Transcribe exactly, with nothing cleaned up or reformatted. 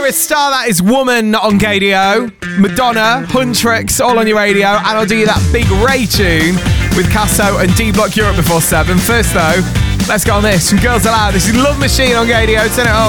a Star, that is Woman on Gadio. Madonna, Huntrix, all on your radio. And I'll do you that big Ray tune with Casso and D-Block Europe before seven. First though, let's go on this from Girls Aloud. This is Love Machine on Gadio. Turn it up.